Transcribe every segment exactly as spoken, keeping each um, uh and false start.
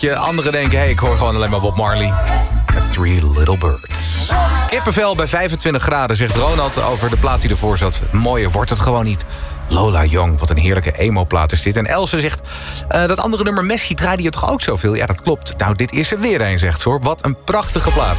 Je anderen denken, hey, ik hoor gewoon alleen maar Bob Marley. Three Little Birds. Kippenvel bij vijfentwintig graden, zegt Ronald over de plaat die ervoor zat. Mooier wordt het gewoon niet. Lola Young, wat een heerlijke emo-plaat is dit. En Else zegt, uh, dat andere nummer Messi draaide je toch ook zoveel? Ja, dat klopt. Nou, dit is er weer een, zegt ze hoor. Wat een prachtige plaat.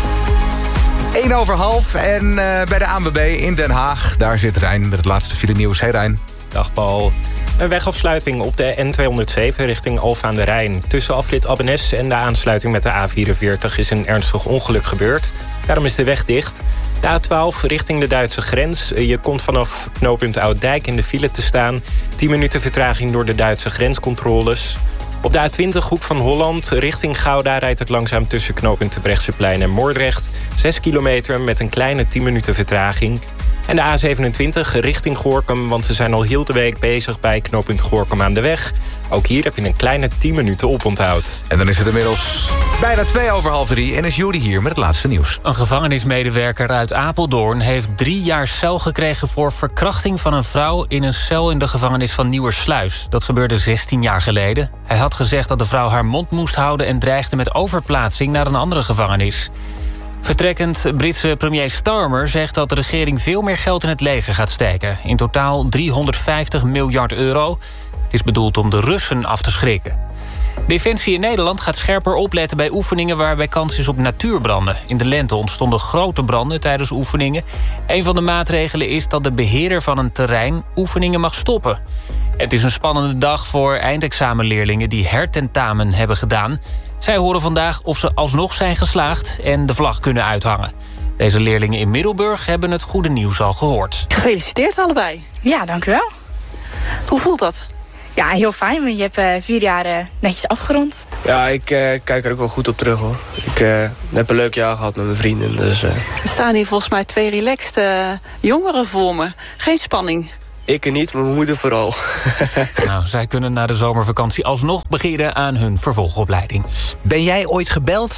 Eén over half en uh, bij de A N W B in Den Haag. Daar zit Rijn met het laatste file nieuws. Hey Rijn. Dag Paul. Een wegafsluiting op de N tweehonderdzeven richting Alphen aan de Rijn. Tussen afrit Abbenes en de aansluiting met de A vierenveertig is een ernstig ongeluk gebeurd. Daarom is de weg dicht. De A twaalf richting de Duitse grens. Je komt vanaf knooppunt Ouddijk in de file te staan. tien minuten vertraging door de Duitse grenscontroles. Op de A twintig Hoek van Holland richting Gouda rijdt het langzaam tussen knooppunt Terbrechtseplein en Moordrecht. zes kilometer met een kleine tien minuten vertraging. En de A zevenentwintig richting Gorinchem, want ze zijn al heel de week bezig bij knooppunt Gorinchem aan de weg. Ook hier heb je een kleine tien minuten oponthoud. En dan is het inmiddels bijna twee over half drie en is Judy hier met het laatste nieuws. Een gevangenismedewerker uit Apeldoorn heeft drie jaar cel gekregen voor verkrachting van een vrouw in een cel in de gevangenis van Nieuwersluis. Dat gebeurde zestien jaar geleden. Hij had gezegd dat de vrouw haar mond moest houden en dreigde met overplaatsing naar een andere gevangenis. Vertrekkend Britse premier Starmer zegt dat de regering veel meer geld in het leger gaat steken. In totaal driehonderdvijftig miljard euro. Het is bedoeld om de Russen af te schrikken. Defensie in Nederland gaat scherper opletten bij oefeningen waarbij kans is op natuurbranden. In de lente ontstonden grote branden tijdens oefeningen. Een van de maatregelen is dat de beheerder van een terrein oefeningen mag stoppen. Het is een spannende dag voor eindexamenleerlingen die hertentamen hebben gedaan. Zij horen vandaag of ze alsnog zijn geslaagd en de vlag kunnen uithangen. Deze leerlingen in Middelburg hebben het goede nieuws al gehoord. Gefeliciteerd allebei. Ja, dank u wel. Hoe voelt dat? Ja, heel fijn, want je hebt uh, vier jaar uh, netjes afgerond. Ja, ik uh, kijk er ook wel goed op terug, hoor. Ik uh, heb een leuk jaar gehad met mijn vrienden, dus... Uh... Er staan hier volgens mij twee relaxed uh, jongeren voor me. Geen spanning. Ik er niet, maar mijn moeder vooral. Nou, zij kunnen na de zomervakantie alsnog beginnen aan hun vervolgopleiding. Ben jij ooit gebeld?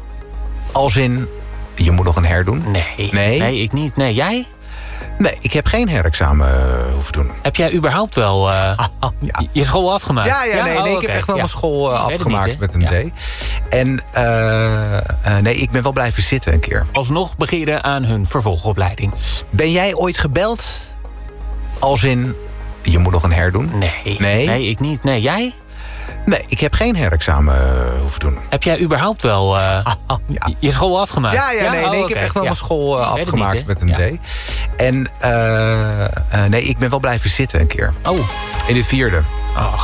Als in, je moet nog een herdoen? Nee, nee, nee ik niet. Nee, jij? Nee, ik heb geen herexamen uh, hoeven doen. Heb jij überhaupt wel uh, ah, ja. je school afgemaakt? Ja, ja, nee, nee, oh, ik okay. heb echt wel ja. mijn school uh, afgemaakt niet, met een ja. D. En uh, uh, nee, ik ben wel blijven zitten een keer. Alsnog beginnen aan hun vervolgopleiding. Ben jij ooit gebeld? Als in, je moet nog een herdoen? Nee, nee, nee ik niet. Nee, jij? Nee, ik heb geen herexamen uh, hoeven doen. Heb jij überhaupt wel uh, ah, ja. je school afgemaakt? Ja, ja, nee, ja? nee oh, ik okay. heb echt wel ja. mijn school uh, afgemaakt niet, met een ja. D. En uh, uh, nee, ik ben wel blijven zitten een keer. Oh. In de vierde. Oh.